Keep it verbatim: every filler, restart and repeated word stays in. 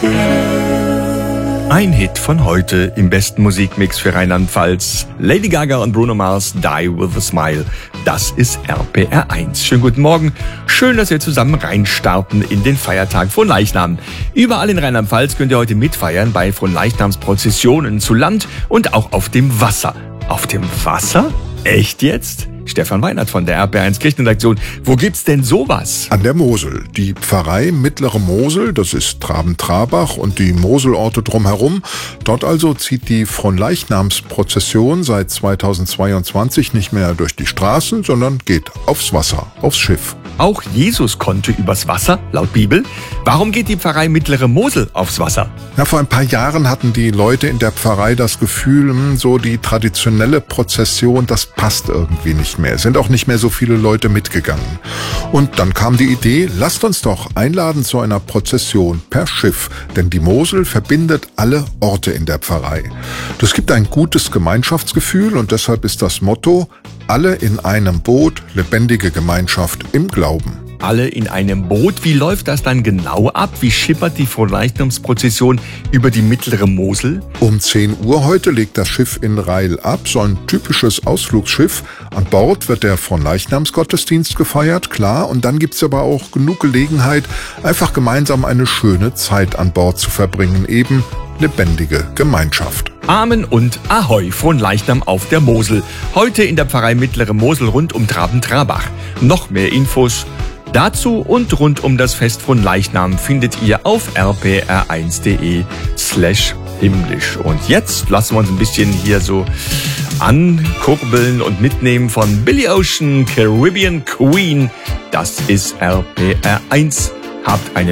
Ein Hit von heute im besten Musikmix für Rheinland-Pfalz. Lady Gaga und Bruno Mars, Die With A Smile. Das ist R P R eins. Schönen guten Morgen. Schön, dass wir zusammen reinstarten in den Feiertag Fronleichnam. Überall in Rheinland-Pfalz könnt ihr heute mitfeiern bei Fronleichnamsprozessionen zu Land und auch auf dem Wasser. Auf dem Wasser? Echt jetzt? Stefan Weinert von der R P R eins Kirchenredaktion. Wo gibt's denn sowas? An der Mosel. Die Pfarrei Mittlere Mosel, das ist Traben-Trarbach und die Moselorte drumherum. Dort also zieht die Fronleichnamsprozession seit zweitausendzweiundzwanzig nicht mehr durch die Straßen, sondern geht aufs Wasser, aufs Schiff. Auch Jesus konnte übers Wasser, laut Bibel. Warum geht die Pfarrei Mittlere Mosel aufs Wasser? Ja, vor ein paar Jahren hatten die Leute in der Pfarrei das Gefühl, so die traditionelle Prozession, das passt irgendwie nicht mehr. Es sind auch nicht mehr so viele Leute mitgegangen. Und dann kam die Idee, lasst uns doch einladen zu einer Prozession per Schiff, denn die Mosel verbindet alle Orte in der Pfarrei. Das gibt ein gutes Gemeinschaftsgefühl und deshalb ist das Motto: alle in einem Boot, lebendige Gemeinschaft im Glauben. Alle in einem Boot. Wie läuft das dann genau ab? Wie schippert die Fronleichnamsprozession über die Mittlere Mosel? Um zehn Uhr heute legt das Schiff in Reil ab, so ein typisches Ausflugsschiff. An Bord wird der Fronleichnamsgottesdienst gefeiert, klar. Und dann gibt's aber auch genug Gelegenheit, einfach gemeinsam eine schöne Zeit an Bord zu verbringen. Eben lebendige Gemeinschaft. Amen und Ahoi, Fronleichnam auf der Mosel. Heute in der Pfarrei Mittlere Mosel rund um Traben-Trarbach. Noch mehr Infos dazu und rund um das Fest Fronleichnam findet ihr auf r p r eins punkt d e slash himmlisch. Und jetzt lassen wir uns ein bisschen hier so ankurbeln und mitnehmen von Billy Ocean, Caribbean Queen. Das ist R P R eins. Habt eine